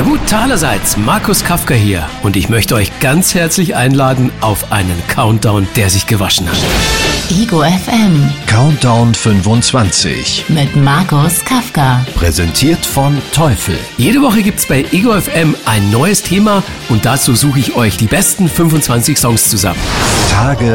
Gut, allerseits, Markus Kafka hier und ich möchte euch ganz herzlich einladen auf einen Countdown, der sich gewaschen hat. Ego FM Countdown 25 mit Markus Kafka. präsentiert von Teufel. Jede Woche gibt's bei Ego FM ein neues Thema und dazu suche ich euch die besten 25 Songs zusammen. Tage